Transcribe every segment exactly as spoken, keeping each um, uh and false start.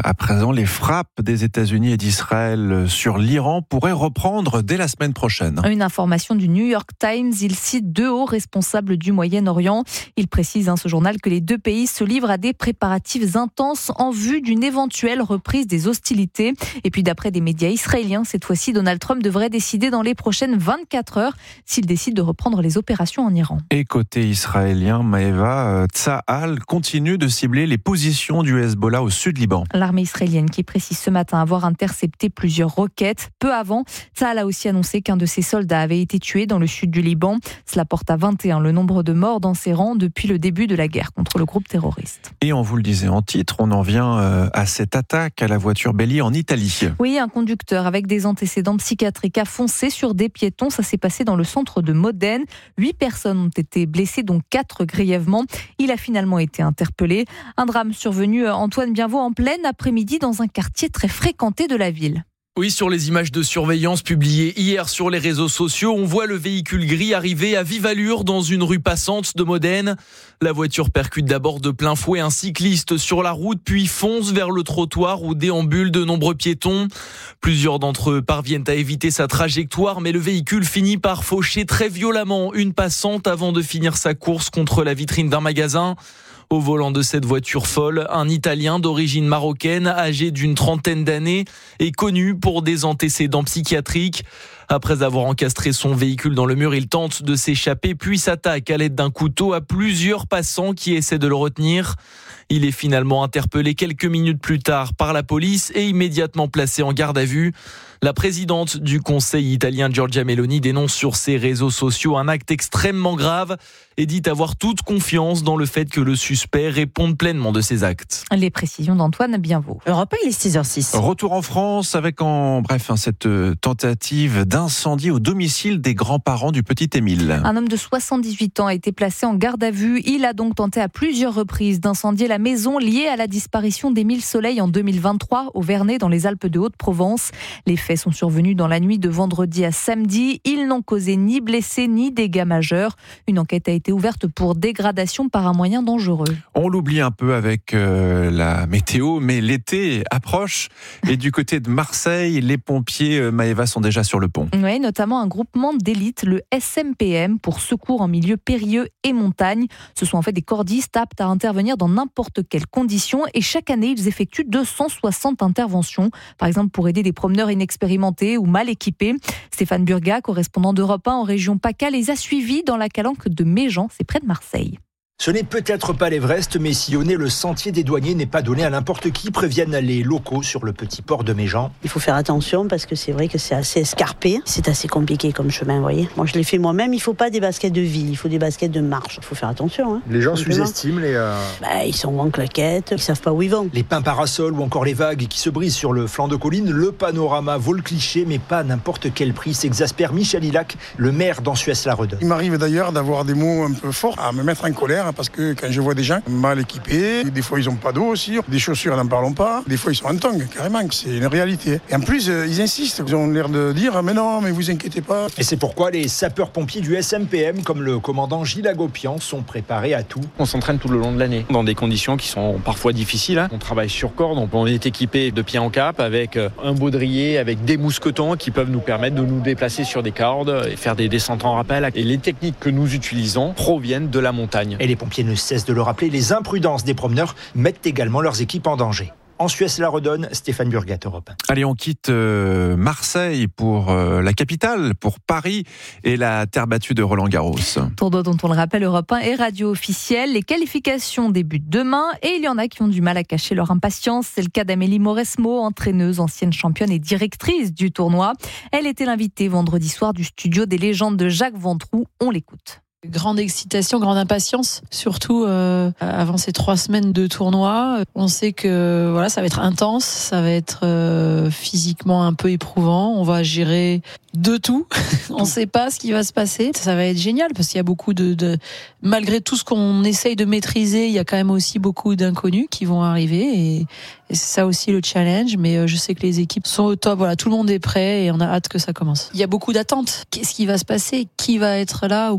À présent, les frappes des États-Unis et d'Israël sur l'Iran pourraient reprendre dès la semaine prochaine. Une information du New York Times, il cite deux hauts responsables du Moyen-Orient. Il précise, hein, ce journal, que les deux pays se livrent à des préparatifs intenses en vue d'une éventuelle reprise des hostilités. Et puis d'après des médias israéliens, cette fois-ci, Donald Trump devrait décider dans les prochaines vingt-quatre heures s'il décide de reprendre les opérations en Iran. Et côté israélien, Maëva, Tsahal continue de cibler les positions du Hezbollah au sud Liban. L'armée israélienne qui précise ce matin avoir intercepté plusieurs roquettes. Peu avant, Tsahal a aussi annoncé qu'un de ses soldats avait été tué dans le sud du Liban. Cela porte à vingt et un le nombre de morts dans ses rangs depuis le début de la guerre contre le groupe terroriste. Et on vous le disait en titre, on en vient à cette attaque à la voiture bélier en Italie. Oui, un conducteur avec des antécédents psychiatriques a foncé sur des piétons. Ça s'est passé dans le centre de Modène. Huit personnes ont été blessées, dont quatre grièvement. Il a finalement été interpellé. Un drame survenu, Antoine Bienvaux, en pleine après-midi dans un quartier très fréquenté de la ville. Oui, sur les images de surveillance publiées hier sur les réseaux sociaux, on voit le véhicule gris arriver à vive allure dans une rue passante de Modène. La voiture percute d'abord de plein fouet un cycliste sur la route, puis fonce vers le trottoir où déambulent de nombreux piétons. Plusieurs d'entre eux parviennent à éviter sa trajectoire, mais le véhicule finit par faucher très violemment une passante avant de finir sa course contre la vitrine d'un magasin. Au volant de cette voiture folle, un Italien d'origine marocaine, âgé d'une trentaine d'années, est connu pour des antécédents psychiatriques. Après avoir encastré son véhicule dans le mur, il tente de s'échapper, puis s'attaque à l'aide d'un couteau à plusieurs passants qui essaient de le retenir. Il est finalement interpellé quelques minutes plus tard par la police et immédiatement placé en garde à vue. La présidente du Conseil italien, Giorgia Meloni, dénonce sur ses réseaux sociaux un acte extrêmement grave et dit avoir toute confiance dans le fait que le suspect réponde pleinement de ses actes. Les précisions d'Antoine Bienvaux. Europe un, il est six heures six. Retour en France avec en bref cette tentative d'incendie au domicile des grands-parents du petit Émile. Un homme de soixante-dix-huit ans a été placé en garde à vue. Il a donc tenté à plusieurs reprises d'incendier la maison liée à la disparition d'Émile Soleil en deux mille vingt-trois au Vernet dans les Alpes de Haute-Provence. Les faits sont survenus dans la nuit de vendredi à samedi. Ils n'ont causé ni blessés ni dégâts majeurs. Une enquête a été ouverte pour dégradation par un moyen dangereux. On l'oublie un peu avec euh, la météo, mais l'été approche. Et du côté de Marseille, les pompiers, euh, Maëva, sont déjà sur le pont. Oui, notamment un groupement d'élite, le S M P M, pour secours en milieu périlleux et montagne. Ce sont en fait des cordistes aptes à intervenir dans n'importe quelles conditions. Et chaque année, ils effectuent deux cent soixante interventions. Par exemple, pour aider des promeneurs inexpérimentés ou mal équipés. Stéphane Burgat, correspondant d'Europe un en région PACA, les a suivis dans la calanque de Méjean, c'est près de Marseille. Ce n'est peut-être pas l'Everest, mais sillonner le sentier des douaniers n'est pas donné à n'importe qui, préviennent les locaux sur le petit port de Méjean. Il faut faire attention parce que c'est vrai que c'est assez escarpé. C'est assez compliqué comme chemin, vous voyez. Moi, je l'ai fait moi-même. Il ne faut pas des baskets de ville, il faut des baskets de marche. Il faut faire attention. Hein, les gens sous-estiment les... Euh... Bah, ils sont en claquettes, ils ne savent pas où ils vont. Les pins parasols ou encore les vagues qui se brisent sur le flanc de colline. Le panorama vaut le cliché, mais pas à n'importe quel prix. S'exaspère Michel Hilac, le maire d'Ansuès-la-Redonne. Il m'arrive d'ailleurs d'avoir des mots un peu forts à me mettre en colère parce que quand je vois des gens mal équipés, des fois ils n'ont pas d'eau aussi, des chaussures n'en parlons pas, des fois ils sont en tongs, carrément, c'est une réalité. Et en plus, ils insistent, ils ont l'air de dire « mais non, mais vous inquiétez pas ». Et c'est pourquoi les sapeurs-pompiers du S M P M, comme le commandant Gilles Agopian, sont préparés à tout. On s'entraîne tout le long de l'année, dans des conditions qui sont parfois difficiles. Hein. On travaille sur corde, on est équipé de pied en cap, avec un baudrier, avec des mousquetons qui peuvent nous permettre de nous déplacer sur des cordes et faire des descentes en rappel. Et les techniques que nous utilisons proviennent de la montagne. Et les pompiers ne cessent de le rappeler, les imprudences des promeneurs mettent également leurs équipes en danger. En Suisse-la-Redonne, Stéphane Burgat, Europe. Allez, on quitte euh, Marseille pour euh, la capitale, pour Paris et la terre battue de Roland-Garros. Tournoi dont on le rappelle, Europe un et radio officielle. Les qualifications débutent demain et il y en a qui ont du mal à cacher leur impatience. C'est le cas d'Amélie Mauresmo, entraîneuse, ancienne championne et directrice du tournoi. Elle était l'invitée vendredi soir du studio des légendes de Jacques Ventroux. On l'écoute. Grande excitation, grande impatience, surtout euh, avant ces trois semaines de tournoi. On sait que voilà, ça va être intense, ça va être euh, physiquement un peu éprouvant. On va gérer de tout. On ne sait pas ce qui va se passer. Ça va être génial parce qu'il y a beaucoup de, de... Malgré tout ce qu'on essaye de maîtriser, il y a quand même aussi beaucoup d'inconnus qui vont arriver et, et c'est ça aussi le challenge. Mais je sais que les équipes sont au top. Voilà, tout le monde est prêt et on a hâte que ça commence. Il y a beaucoup d'attentes. Qu'est-ce qui va se passer ? Qui va être là au bout de ces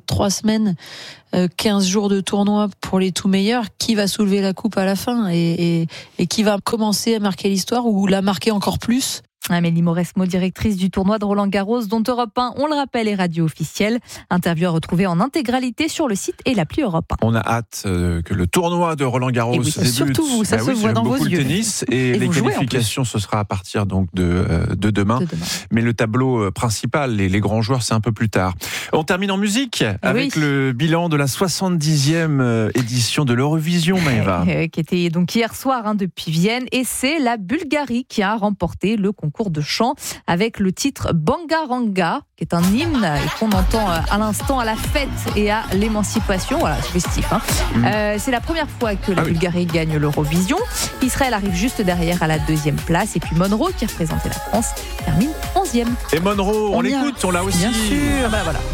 trois semaines, euh, quinze jours de tournoi pour les tout meilleurs. Qui va soulever la coupe à la fin et, et, et qui va commencer à marquer l'histoire ou la marquer encore plus? Amélie Mauresmo, directrice du tournoi de Roland-Garros, dont Europe un, on le rappelle, est radio officielle. Interview à retrouver en intégralité sur le site et l'appli Europe un. On a hâte euh, que le tournoi de Roland-Garros oui, débute. surtout vous, ça bah se oui, voit dans vos beaucoup yeux. Le tennis et, et les qualifications, ce sera à partir donc de, euh, de, demain. de demain. Mais le tableau principal, les, les grands joueurs, c'est un peu plus tard. On termine en musique et avec oui. le bilan de la soixante-dixième édition de l'Eurovision, Maëva. Euh, qui était donc hier soir hein, depuis Vienne. Et c'est la Bulgarie qui a remporté le concours de chant avec le titre Bangaranga, qui est un hymne et qu'on entend à l'instant à la fête et à l'émancipation. Voilà, c'est festif. Hein. Mmh. Euh, c'est la première fois que la ah Bulgarie oui. gagne l'Eurovision. Israël arrive juste derrière à la deuxième place. Et puis Monroe, qui représentait la France, termine onzième. Et Monroe, on, on l'écoute, on l'a aussi. Bien sûr. Ben voilà.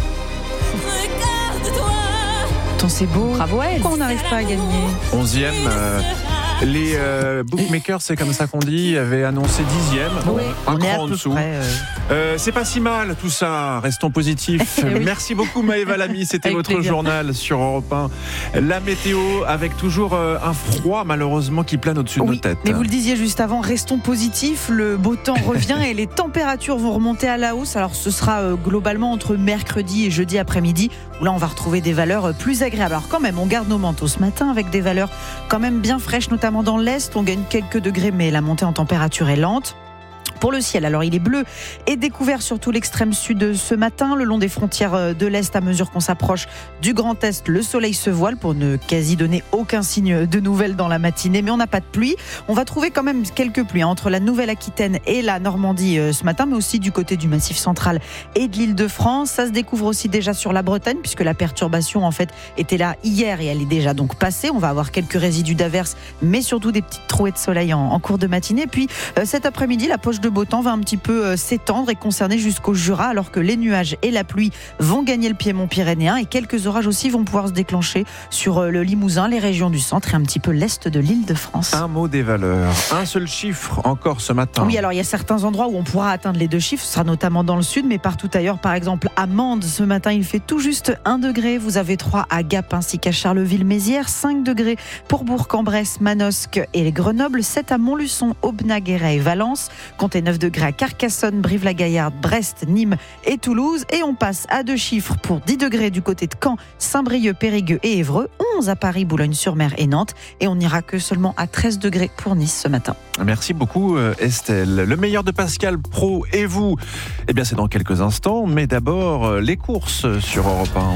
Tant c'est beau. Bravo elle. Pourquoi on n'arrive pas à gagner? onzième. Euh... Les euh, bookmakers, c'est comme ça qu'on dit, avaient annoncé dixième. Bon, oui, un on cran est à en peu dessous. Près, euh... Euh, c'est pas si mal tout ça. Restons positifs. oui. Merci beaucoup Maëva Lamy. C'était avec votre plaisir. Journal sur Europe un. La météo avec toujours euh, un froid malheureusement qui plane au-dessus oui, de nos têtes. Mais vous le disiez juste avant, restons positifs. Le beau temps revient et les températures vont remonter à la hausse. Alors ce sera euh, globalement entre mercredi et jeudi après-midi où là on va retrouver des valeurs plus agréables. Alors quand même, on garde nos manteaux ce matin avec des valeurs quand même bien fraîches, notamment dans l'Est. On gagne quelques degrés, mais la montée en température est lente. Pour le ciel, alors il est bleu et découvert sur tout l'extrême sud ce matin, le long des frontières de l'Est. À mesure qu'on s'approche du Grand Est, le soleil se voile pour ne quasi donner aucun signe de nouvelles dans la matinée, mais on n'a pas de pluie. On va trouver quand même quelques pluies hein, entre la Nouvelle-Aquitaine et la Normandie euh, ce matin, mais aussi du côté du Massif central et de l'Île-de-France. Ça se découvre aussi déjà sur la Bretagne, puisque la perturbation en fait était là hier et elle est déjà donc passée. On va avoir quelques résidus d'averses, mais surtout des petites trouées de soleil en, en cours de matinée. Puis euh, cet après-midi, la poche de beau temps va un petit peu euh, s'étendre et concerner jusqu'au Jura, alors que les nuages et la pluie vont gagner le piémont pyrénéen et quelques orages aussi vont pouvoir se déclencher sur euh, le Limousin, les régions du centre et un petit peu l'est de l'Île-de-France. Un mot des valeurs, un seul chiffre encore ce matin. Oui, alors il y a certains endroits où on pourra atteindre les deux chiffres, ce sera notamment dans le sud, mais partout ailleurs, par exemple à Mende, ce matin il fait tout juste un degré, vous avez trois à Gap ainsi qu'à Charleville-Mézières, cinq degrés pour Bourg-en-Bresse, Manosque et Grenoble, sept à Montluçon, Aubenas, Guéret et Valence, comptez neuf degrés à Carcassonne, Brive-la-Gaillarde, Brest, Nîmes et Toulouse. Et on passe à deux chiffres pour dix degrés du côté de Caen, Saint-Brieuc, Périgueux et Évreux, onze à Paris, Boulogne-sur-Mer et Nantes. Et on n'ira que seulement à treize degrés pour Nice ce matin. Merci beaucoup Estelle. Le meilleur de Pascal Praud et vous, eh bien c'est dans quelques instants, mais d'abord les courses sur Europe un.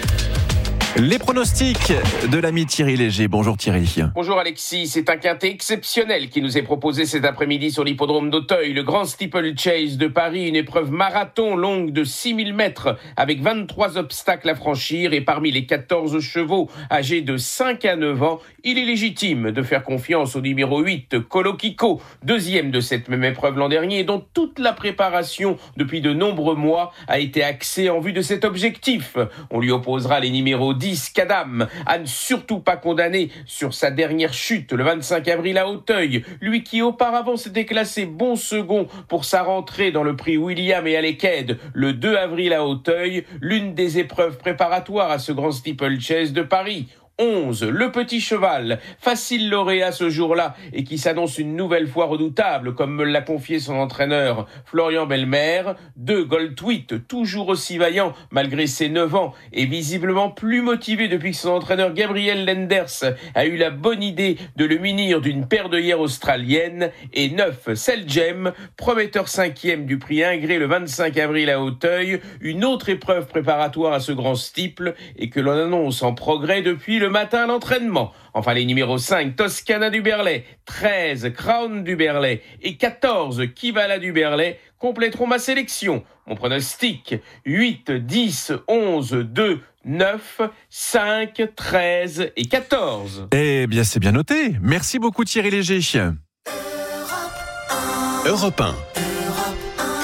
Les pronostics de l'ami Thierry Léger. Bonjour Thierry. Bonjour Alexis, c'est un quintet exceptionnel qui nous est proposé cet après-midi sur l'hippodrome d'Auteuil. Le Grand Steeplechase de Paris, une épreuve marathon longue de six mille mètres avec vingt-trois obstacles à franchir. Et parmi les quatorze chevaux âgés de cinq à neuf ans, il est légitime de faire confiance au numéro huit, Colokiko, deuxième de cette même épreuve l'an dernier, dont toute la préparation depuis de nombreux mois a été axée en vue de cet objectif. On lui opposera les numéros dix, Kadam, à ne surtout pas condamner sur sa dernière chute le vingt-cinq avril à Auteuil, lui qui auparavant s'était classé bon second pour sa rentrée dans le prix William et Aleked le deux avril à Auteuil, l'une des épreuves préparatoires à ce Grand Steeplechase de Paris. onze, le petit cheval, facile lauréat ce jour-là et qui s'annonce une nouvelle fois redoutable, comme me l'a confié son entraîneur Florian Belmer. deux, Goldtweet, toujours aussi vaillant malgré ses neuf ans et visiblement plus motivé depuis que son entraîneur Gabriel Lenders a eu la bonne idée de le munir d'une paire d'œillères australiennes. Et neuf, Seljem, prometteur cinquième du prix Ingré le vingt-cinq avril à Auteuil, une autre épreuve préparatoire à ce grand steeple et que l'on annonce en progrès depuis le matin à l'entraînement. Enfin, les numéros cinq, Toscana du Berlay, treize, Crown du Berlay et quatorze, Kivala du Berlay compléteront ma sélection. Mon pronostic, huit, dix, onze, deux, neuf, cinq, treize et quatorze. Eh bien, c'est bien noté. Merci beaucoup Thierry Léger. Europe un.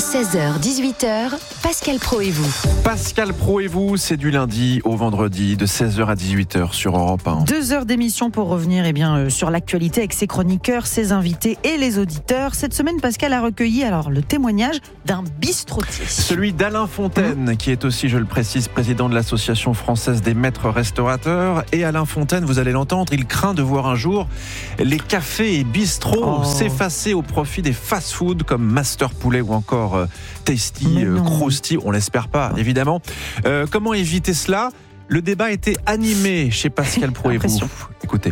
seize heures dix-huit heures, Pascal Praud et vous. Pascal Praud et vous, c'est du lundi au vendredi de seize heures à dix-huit heures sur Europe un. Deux heures d'émission pour revenir eh bien, euh, sur l'actualité avec ses chroniqueurs, ses invités et les auditeurs. Cette semaine, Pascal a recueilli alors, le témoignage d'un bistrotier. Celui d'Alain Fontaine, mmh. qui est aussi, je le précise, président de l'Association française des maîtres restaurateurs. Et Alain Fontaine, vous allez l'entendre, il craint de voir un jour les cafés et bistrots oh. s'effacer au profit des fast-foods comme Master Poulet ou encore euh, Tasty, euh, Krusty. On l'espère pas, évidemment. Euh, comment éviter cela ? Le débat était animé chez Pascal Praud et vous. Écoutez.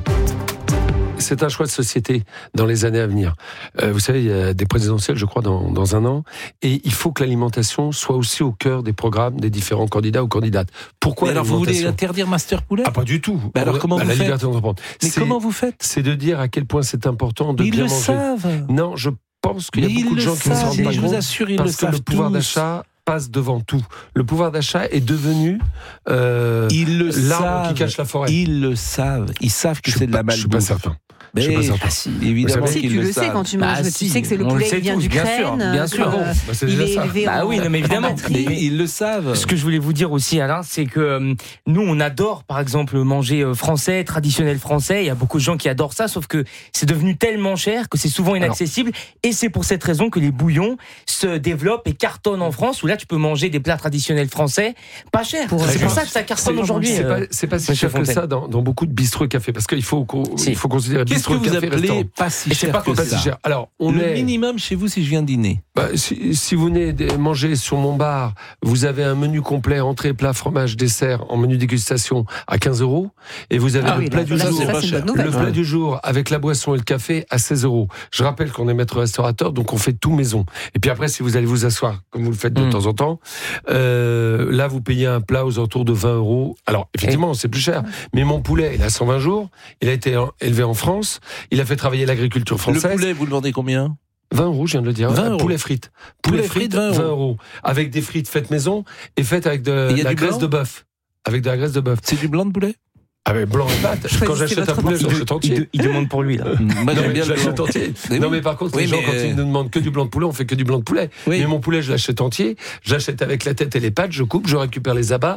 C'est un choix de société dans les années à venir. Euh, vous savez, il y a des présidentielles, je crois, dans, dans un an, et il faut que l'alimentation soit aussi au cœur des programmes des différents candidats ou candidates. Pourquoi alors vous voulez interdire Master Poulet ? Ah, pas du tout. Bah alors comment bah, vous la faites liberté d'entreprendre. Mais c'est, comment vous faites ? C'est de dire à quel point c'est important de ils bien le manger. Savent. Non, je pense qu'il y a mais beaucoup de gens qui ne s'en rendent pas compte. Je vous assure, ils parce le que savent le pouvoir tous. d'achat passe devant tout. Le pouvoir d'achat est devenu euh, ils le l'arbre savent. qui cache la forêt. Ils le savent. Ils savent que je c'est de pas, la malbouffe. Je suis pas certain. Mais je suis pas certain. Ah si, évidemment si, qu'ils tu le, le sais savent. quand tu manges, bah, tu si, sais que c'est le poulet qui vient d'Ukraine. Bien sûr, euh, bah, c'est il déjà est ça. élevé Bah en, oui, non, mais évidemment. Mais ils le savent. Ce que je voulais vous dire aussi, Alain, c'est que euh, nous, on adore, par exemple, manger euh, français, traditionnel français. Il y a beaucoup de gens qui adorent ça, sauf que c'est devenu tellement cher que c'est souvent inaccessible. Alors, et c'est pour cette raison que les bouillons se développent et cartonnent en France, où là, tu peux manger des plats traditionnels français pas cher. Pour c'est pour ça que ça cartonne aujourd'hui. C'est euh, pas, c'est pas si cher que ça dans, dans beaucoup de bistrots et cafés, parce qu'il faut, si. il faut considérer Qu'est-ce bistrot que vous café appelez restaurant. Pas si cher. C'est pas que pas ça. Si cher. Alors, on le est... minimum chez vous, si je viens dîner. Bah, si, si vous venez de manger sur mon bar, vous avez un menu complet, entrée, plat, fromage, dessert, en menu dégustation à quinze euros. Et vous avez ah le oui, plat là, du là, jour, ça, c'est une nouvelle, le plat ouais. du jour avec la boisson et le café à seize euros. Je rappelle qu'on est maître restaurateur, donc on fait tout maison. Et puis après, si vous allez vous asseoir, comme vous le faites de mmh. temps en temps, euh, là, vous payez un plat aux alentours de vingt euros. Alors, effectivement, c'est plus cher. Mais mon poulet, il a cent vingt jours. Il a été élevé en France. Il a fait travailler l'agriculture française. Le poulet, vous le vendez combien ? vingt euros, je viens de le dire. vingt euros. Poulet frites. Poulet, poulet frites, vingt euros. Avec des frites faites maison et faites avec de la graisse de bœuf. Avec de la graisse de bœuf. C'est du blanc de poulet ? Ah mais blanc et pâte. Quand j'achète un poulet, je l'achète entier. Il, il demande pour lui là. Moi, j'aime bien l'achète entier. Mais non oui. mais par contre, oui, les gens quand euh... ils nous demandent que du blanc de poulet, on fait que du blanc de poulet. Oui. Mais mon poulet, je l'achète entier. J'achète avec la tête et les pattes. Je coupe, je récupère les abats.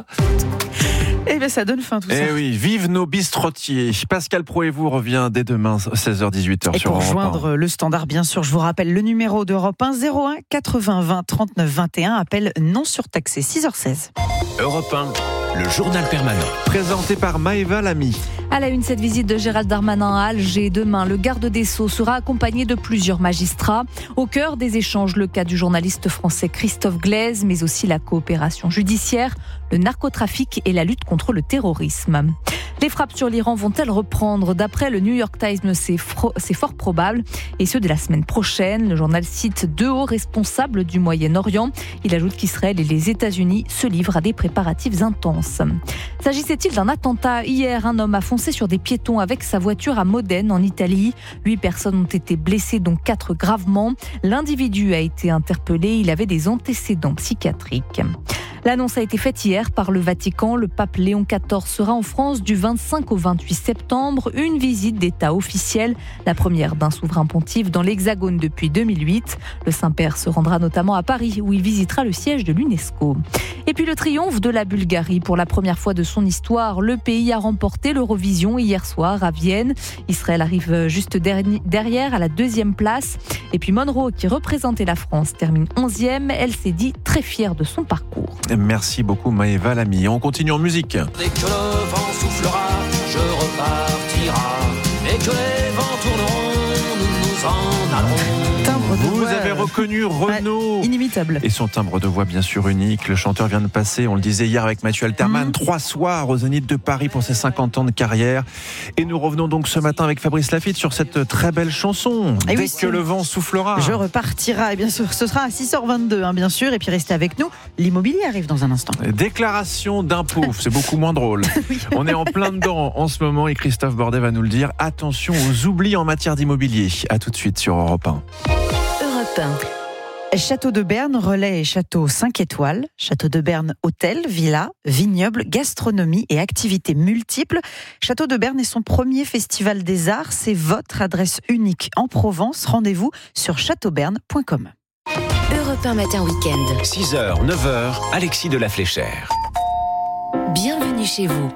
Eh bien, ça donne faim tout eh ça. Eh oui, vive nos bistrotiers. Pascal Praud et vous revient dès demain, seize heures dix-huit heures sur Europe un. Et pour joindre le standard, bien sûr, je vous rappelle le numéro d'Europe un, zéro un quatre-vingts vingt trente-neuf vingt et un. Appel non surtaxé, six heures seize. Europe un, le journal permanent. Présenté par Maëva Lamy. À la une, cette visite de Gérald Darmanin à Alger. Demain, le garde des Sceaux sera accompagné de plusieurs magistrats. Au cœur des échanges, le cas du journaliste français Christophe Glaise, mais aussi la coopération judiciaire, le narcotrafic et la lutte contre le terrorisme. Les frappes sur l'Iran vont-elles reprendre ? D'après le New York Times, c'est, fro- c'est fort probable. Et ce, dès la semaine prochaine. Le journal cite deux hauts responsables du Moyen-Orient. Il ajoute qu'Israël et les États-Unis se livrent à des préparatifs intenses. S'agissait-il d'un attentat ? Hier, un homme a foncé sur des piétons avec sa voiture à Modène, en Italie. Huit personnes ont été blessées, dont quatre gravement. L'individu a été interpellé. Il avait des antécédents psychiatriques. L'annonce a été faite hier par le Vatican. Le pape Léon quatorze sera en France du vingt-cinq au vingt-huit septembre. Une visite d'État officielle, la première d'un souverain pontife dans l'Hexagone depuis deux mille huit. Le Saint-Père se rendra notamment à Paris, où il visitera le siège de l'UNESCO. Et puis le triomphe de la Bulgarie. Pour la première fois de son histoire, le pays a remporté l'Eurovision hier soir à Vienne. Israël arrive juste derrière à la deuxième place. Et puis Monroe, qui représentait la France, termine onzième. Elle s'est dit très fière de son parcours. Merci beaucoup Maëva Lamy. On continue en musique. Dès que le vent soufflera, je repartira. Dès que les vents tourneront, nous nous en allons. Vous avez reconnu Renaud. Ouais, inimitable. Et son timbre de voix bien sûr unique. Le chanteur vient de passer, on le disait hier avec Mathieu Alterman, mmh. trois soirs au Zénith de Paris pour ses cinquante ans de carrière. Et nous revenons donc ce matin avec Fabrice Lafitte sur cette très belle chanson. Et Dès oui, que le vent soufflera. Je repartira. Et bien sûr, ce sera à six heures vingt-deux, hein, bien sûr. Et puis restez avec nous. L'immobilier arrive dans un instant. Déclaration d'impôt, c'est beaucoup moins drôle. Oui. On est en plein dedans en ce moment et Christophe Bordet va nous le dire. Attention aux oublis en matière d'immobilier. À tout de suite sur Europe un. Château de Berne, relais et château cinq étoiles. Château de Berne, hôtel, villa, vignoble, gastronomie et activités multiples. Château de Berne est son premier festival des arts. C'est votre adresse unique en Provence. Rendez-vous sur châteauberne point com. Europe Europe un matin week-end. six heures, neuf heures, Alexis de la Fléchère. Bienvenue chez vous.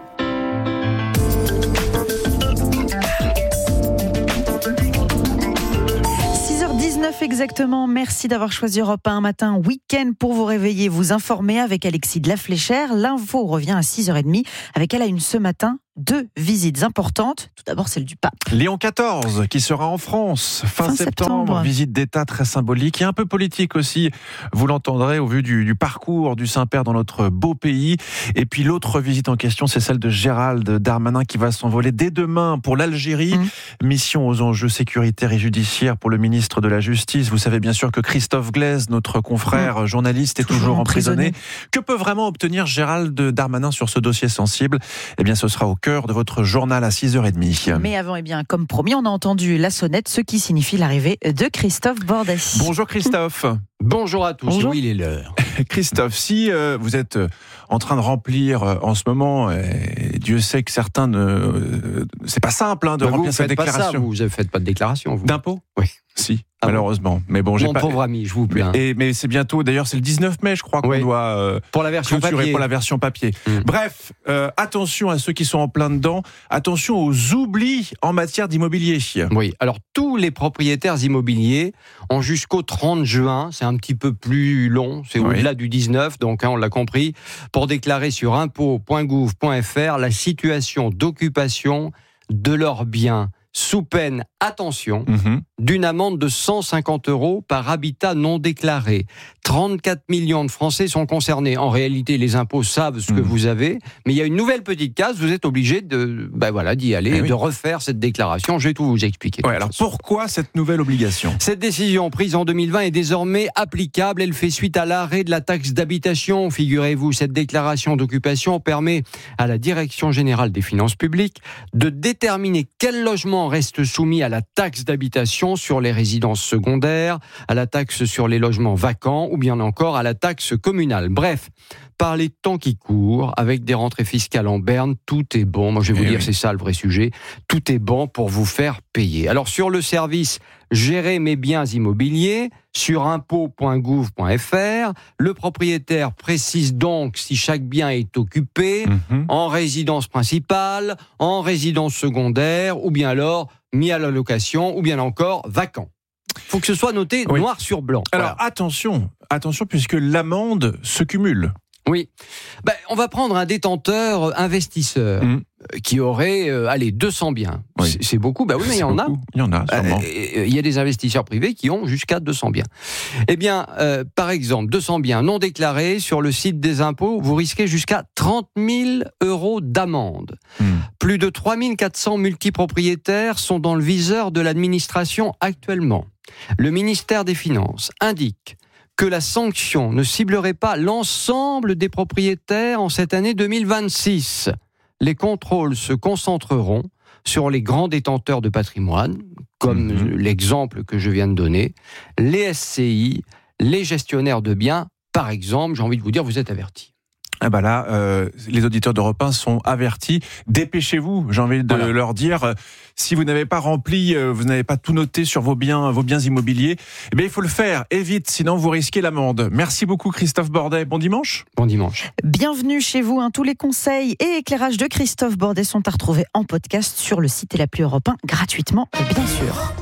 six heures dix-neuf exactement. Merci d'avoir choisi Europe un matin week-end pour vous réveiller, vous informer avec Alexis de la Fléchère. L'info revient à six heures trente avec elle à une ce matin. Deux visites importantes. Tout d'abord, celle du pape. Léon quatorze, qui sera en France fin, Fin septembre. septembre. Visite d'État très symbolique et un peu politique aussi. Vous l'entendrez au vu du, du parcours du Saint-Père dans notre beau pays. Et puis l'autre visite en question, c'est celle de Gérald Darmanin qui va s'envoler dès demain pour l'Algérie. Mmh. Mission aux enjeux sécuritaires et judiciaires pour le ministre de la Justice. Vous savez bien sûr que Christophe Glaise, notre confrère mmh. journaliste, est toujours, toujours emprisonné. emprisonné. Que peut vraiment obtenir Gérald Darmanin sur ce dossier sensible ? Eh bien, ce sera au cœur de votre journal à six heures trente. Mais avant, eh bien, comme promis, on a entendu la sonnette, ce qui signifie l'arrivée de Christophe Bordet. Bonjour Christophe. Bonjour à tous. Bonjour. Oui, il est l'heure. Christophe, si euh, vous êtes euh, en train de remplir euh, en ce moment, et Dieu sait que certains ne, euh, c'est pas simple hein, de bah remplir vous cette faites déclaration. Pas ça, vous ne faites pas de déclaration, vous. D'impôt ? Oui. Si. Ah malheureusement. Bon. Mais bon, j'ai Mon pas. pauvre ami, je vous plains. Et, mais c'est bientôt, d'ailleurs, c'est le dix-neuf mai, je crois, qu'on oui. doit euh, pour la version papier. pour la version papier. Mmh. Bref, euh, attention à ceux qui sont en plein dedans. Attention aux oublis en matière d'immobilier. Oui. Alors tous les propriétaires immobiliers ont jusqu'au trente juin. C'est un petit peu plus long. C'est oui. au-delà du dix-neuf. Donc hein, on l'a compris. Pour déclarer sur impôts point gouv point f r la situation d'occupation de leurs biens sous peine, attention, mmh. d'une amende de cent cinquante euros par habitat non déclaré. trente-quatre millions de Français sont concernés. En réalité, les impôts savent ce mmh. que vous avez, mais il y a une nouvelle petite case, vous êtes obligé de, ben voilà, d'y aller, eh oui. de refaire cette déclaration. Je vais tout vous expliquer. Ouais, alors pourquoi cette nouvelle obligation ? Cette décision prise en deux mille vingt est désormais applicable. Elle fait suite à l'arrêt de la taxe d'habitation. Figurez-vous, cette déclaration d'occupation permet à la Direction générale des finances publiques de déterminer quel logement reste soumis à la taxe d'habitation sur les résidences secondaires, à la taxe sur les logements vacants ou bien encore à la taxe communale. Bref, par les temps qui courent, avec des rentrées fiscales en berne, tout est bon. Moi, je vais vous Et dire, oui. c'est ça le vrai sujet. Tout est bon pour vous faire payer. Alors, sur le service Gérer mes biens immobiliers, sur impôts point gouv point f r, le propriétaire précise donc si chaque bien est occupé mmh. en résidence principale, en résidence secondaire, ou bien alors mis à la location, ou bien encore vacant. Il faut que ce soit noté oui. noir sur blanc. Alors voilà. attention, attention puisque l'amende se cumule. Oui. Ben, on va prendre un détenteur investisseur mmh. qui aurait, euh, allez, deux cents biens. Oui. C'est, c'est beaucoup, ben oui, mais il y en beaucoup. a. Il y en a, sûrement. Euh, il y a des investisseurs privés qui ont jusqu'à deux cents biens. Eh bien, euh, par exemple, deux cents biens non déclarés sur le site des impôts, vous risquez jusqu'à trente mille euros d'amende. Mmh. Plus de trois mille quatre cents multipropriétaires sont dans le viseur de l'administration actuellement. Le ministère des Finances indique que la sanction ne ciblerait pas l'ensemble des propriétaires en cette année deux mille vingt-six. Les contrôles se concentreront sur les grands détenteurs de patrimoine, comme mmh. l'exemple que je viens de donner, les S C I, les gestionnaires de biens, par exemple. J'ai envie de vous dire, vous êtes avertis. Ah bah là, euh, les auditeurs d'Europe un sont avertis. Dépêchez-vous, j'ai envie de voilà. leur dire. Euh, si vous n'avez pas rempli, euh, vous n'avez pas tout noté sur vos biens, vos biens immobiliers, eh bien il faut le faire, et vite, sinon vous risquez l'amende. Merci beaucoup Christophe Bordet. Bon dimanche. Bon dimanche. Bienvenue chez vous. Hein. Tous les conseils et éclairages de Christophe Bordet sont à retrouver en podcast sur le site et l'appli Europe un gratuitement, bien sûr.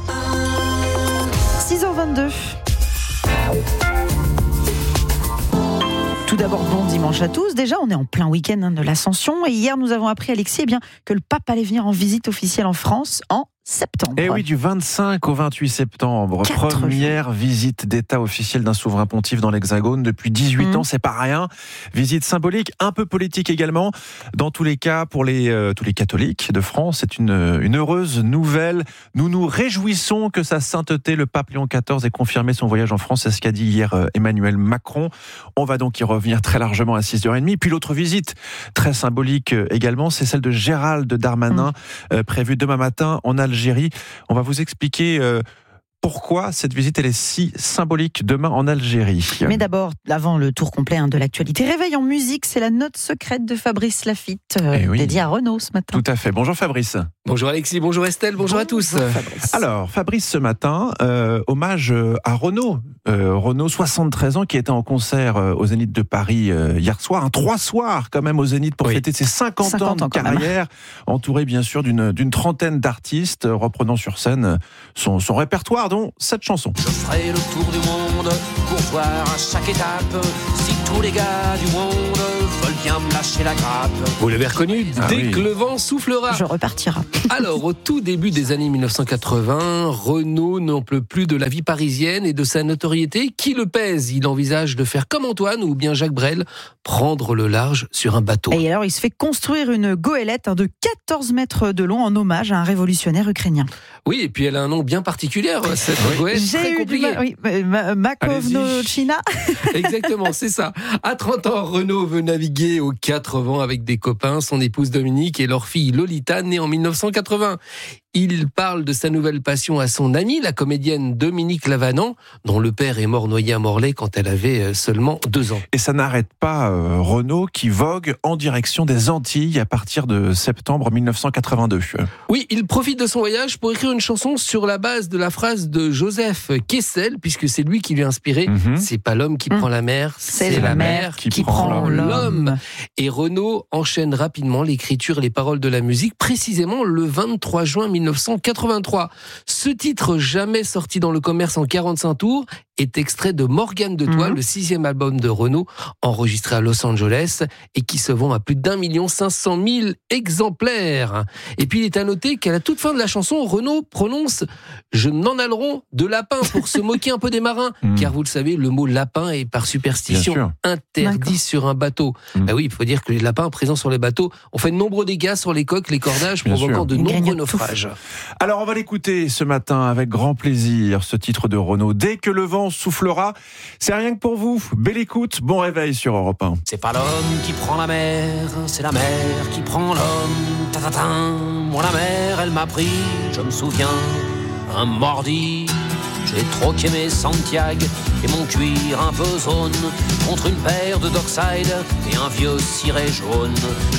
six heures vingt-deux. Tout d'abord, bon dimanche à tous. Déjà, on est en plein week-end hein, de l'Ascension. Et hier, nous avons appris, Alexis, eh bien, que le pape allait venir en visite officielle en France en septembre. Et oui, du vingt-cinq au vingt-huit septembre. Quatre Première jours. visite d'État officielle d'un souverain pontife dans l'Hexagone depuis dix-huit mmh. ans, c'est pas rien. Visite symbolique, un peu politique également. Dans tous les cas, pour les, euh, tous les catholiques de France, c'est une, une heureuse nouvelle. Nous nous réjouissons que sa sainteté, le pape Léon quatorze, ait confirmé son voyage en France. C'est ce qu'a dit hier euh, Emmanuel Macron. On va donc y revenir très largement à six heures trente. Puis l'autre visite, très symbolique euh, également, c'est celle de Gérald Darmanin, mmh. euh, prévue demain matin en Algérie. On va vous expliquer euh, pourquoi cette visite elle est si symbolique demain en Algérie. Mais d'abord, avant le tour complet hein, de l'actualité, réveil en musique, c'est la note secrète de Fabrice Lafitte, euh, eh oui. dédiée à Renaud ce matin. Tout à fait. Bonjour Fabrice. Bonjour Alexis, bonjour Estelle, bonjour, bonjour à tous. Fabrice. Alors Fabrice, ce matin, euh, hommage à Renaud, euh, Renaud, soixante-treize ans, qui était en concert euh, au Zénith de Paris euh, hier soir. Un trois soirs quand même au Zénith pour Oui. fêter ses cinquante ans de carrière, entouré bien sûr d'une, d'une trentaine d'artistes, euh, reprenant sur scène son, son répertoire, dont cette chanson. Je ferai le tour du monde pour voir à chaque étape si tous les gars du monde veulent bien me lâcher la grappe. Vous l'avez reconnu, Ah dès oui. que le vent soufflera. Je repartira. Alors, au tout début des années mille neuf cent quatre-vingts, Renaud n'en peut plus de la vie parisienne et de sa notoriété qui le pèse. Il envisage de faire comme Antoine ou bien Jacques Brel, prendre le large sur un bateau. Et alors, il se fait construire une goélette hein, de quatorze mètres de long en hommage à un révolutionnaire ukrainien. Oui, et puis elle a un nom bien particulier, cette goélette, très J'ai eu du compliqué. mal. Oui, Ma- Makovnochina. Exactement, c'est ça. À trente ans, Renaud veut naviguer aux quatre vents avec des copains, son épouse Dominique et leur fille Lolita, née en mille neuf cent quatre-vingts. Il parle de sa nouvelle passion à son amie, la comédienne Dominique Lavanant, dont le père est mort noyé à Morlaix quand elle avait seulement deux ans. Et ça n'arrête pas euh, Renaud qui vogue en direction des Antilles à partir de septembre mille neuf cent quatre-vingt-deux. Oui, il profite de son voyage pour écrire une chanson sur la base de la phrase de Joseph Kessel, puisque c'est lui qui lui a inspiré. Mm-hmm. C'est pas l'homme qui mmh. prend la mer, c'est, c'est la mer qui, qui prend, prend l'homme. l'homme. Et Renaud enchaîne rapidement l'écriture et les paroles de la musique, précisément le vingt-trois juin mille neuf cent quatre-vingt-trois. Ce titre, jamais sorti dans le commerce en quarante-cinq tours, est extrait de Morgane de Toile, mmh. le sixième album de Renaud, enregistré à Los Angeles et qui se vend à plus d'un million cinq cent mille exemplaires. Et puis il est à noter qu'à la toute fin de la chanson, Renaud prononce « Je n'en aileron de lapin » pour se moquer un peu des marins, mmh. car vous le savez, le mot lapin est par superstition interdit D'accord. sur un bateau. Mmh. Bah oui, il faut dire que les lapins présents sur les bateaux ont fait de nombreux dégâts sur les coques, les cordages, Bien provoquant sûr. de nombreux naufrages. Alors on va l'écouter ce matin avec grand plaisir, ce titre de Renaud. Dès que le vent soufflera, c'est rien que pour vous. Belle écoute, bon réveil sur Europe un. C'est pas l'homme qui prend la mer, c'est la mer qui prend l'homme. Ta-ta-ta, moi la mer, elle m'a pris, je me souviens, un mordi. J'ai troqué mes Santiago et mon cuir un peu zone contre une paire de Dockside et un vieux ciré jaune.